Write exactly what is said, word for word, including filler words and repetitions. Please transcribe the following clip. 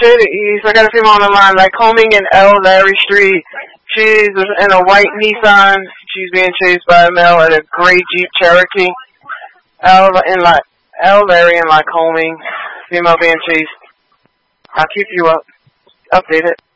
to the east. I got a female on the line, Lycoming in L. Larry Street. She's in a white Nissan. She's being chased by a male at a gray Jeep Cherokee. L in like L. Larry and Lycoming. Female being chased. I'll keep you up updated.